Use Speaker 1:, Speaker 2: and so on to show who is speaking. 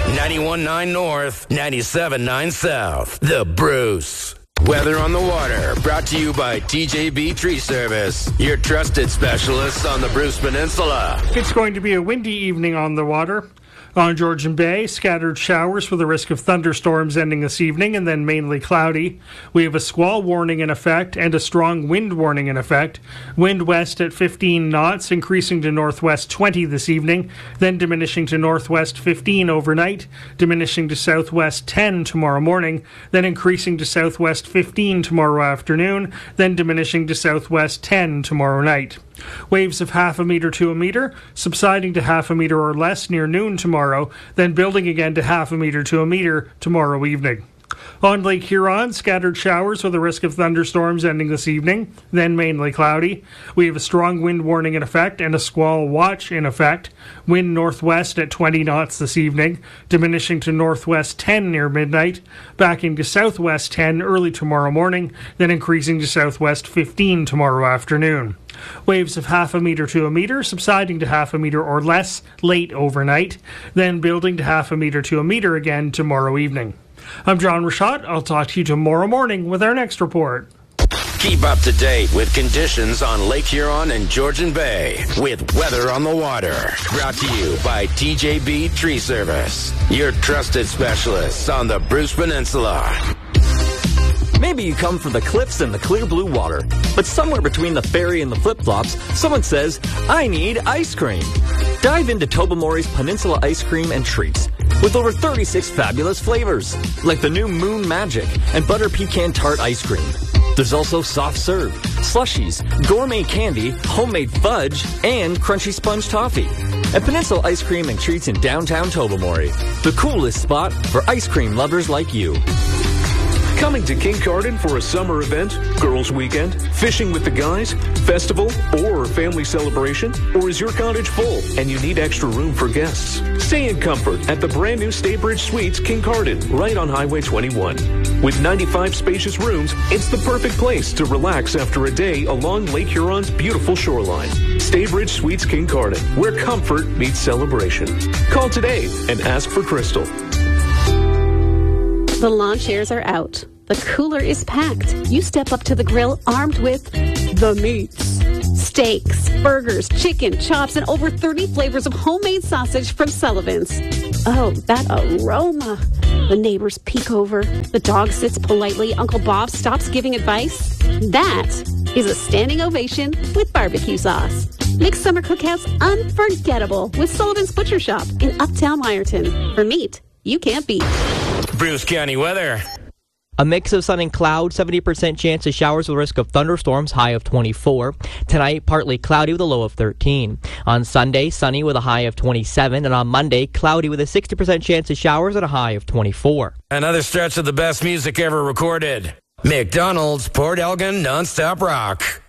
Speaker 1: 91.9 North, 97.9 South. The Bruce. Weather on the Water, brought to you by TJB Tree Service, your trusted specialists on the Bruce Peninsula.
Speaker 2: It's going to be a windy evening on the water. On Georgian Bay, scattered showers with a risk of thunderstorms ending this evening and then mainly cloudy. We have a squall warning in effect and a strong wind warning in effect. Wind west at 15 knots, increasing to northwest 20 this evening, then diminishing to northwest 15 overnight, diminishing to southwest 10 tomorrow morning, then increasing to southwest 15 tomorrow afternoon, then diminishing to southwest 10 tomorrow night. Waves of 0.5 meter to 1 meter, subsiding to 0.5 meter or less near noon tomorrow, then building again to 0.5 meter to 1 meter tomorrow evening. On Lake Huron, scattered showers with a risk of thunderstorms ending this evening, then mainly cloudy. We have a strong wind warning in effect and a squall watch in effect. Wind northwest at 20 knots this evening, diminishing to northwest 10 near midnight, backing to southwest 10 early tomorrow morning, then increasing to southwest 15 tomorrow afternoon. Waves of 0.5 meter to 1 meter, subsiding to 0.5 meter or less late overnight, then building to 0.5 meter to 1 meter again tomorrow evening. I'm John Rashat. I'll talk to you tomorrow morning with our next report.
Speaker 1: Keep up to date with conditions on Lake Huron and Georgian Bay with Weather on the Water. Brought to you by TJB Tree Service, your trusted specialists on the Bruce Peninsula.
Speaker 3: Maybe you come from the cliffs and the clear blue water, but somewhere between the ferry and the flip-flops, someone says, I need ice cream. Dive into Tobermory's Peninsula Ice Cream and Treats with over 36 fabulous flavors, like the new Moon Magic and Butter Pecan Tart Ice Cream. There's also soft serve, slushies, gourmet candy, homemade fudge, and crunchy sponge toffee. At Peninsula Ice Cream and Treats in downtown Tobermory, the coolest spot for ice cream lovers like you.
Speaker 4: Coming to Kincardine for a summer event, girls' weekend, fishing with the guys, festival, or family celebration? Or is your cottage full and you need extra room for guests? Stay in comfort at the brand new Staybridge Suites Kincardine, right on Highway 21. With 95 spacious rooms, it's the perfect place to relax after a day along Lake Huron's beautiful shoreline. Staybridge Suites Kincardine, where comfort meets celebration. Call today and ask for Crystal.
Speaker 5: The lawn chairs are out. The cooler is packed. You step up to the grill armed with the meats. Steaks, burgers, chicken, chops, and over 30 flavors of homemade sausage from Sullivan's. Oh, that aroma. The neighbors peek over. The dog sits politely. Uncle Bob stops giving advice. That is a standing ovation with barbecue sauce. Make summer cookouts unforgettable with Sullivan's Butcher Shop in Uptown Lyerton. For meat you can't beat.
Speaker 1: Bruce County weather.
Speaker 6: A mix of sun and cloud, 70% chance of showers with risk of thunderstorms, high of 24. Tonight, partly cloudy with a low of 13. On Sunday, sunny with a high of 27. And on Monday, cloudy with a 60% chance of showers and a high of 24.
Speaker 1: Another stretch of the best music ever recorded. McDonald's Port Elgin Nonstop Rock.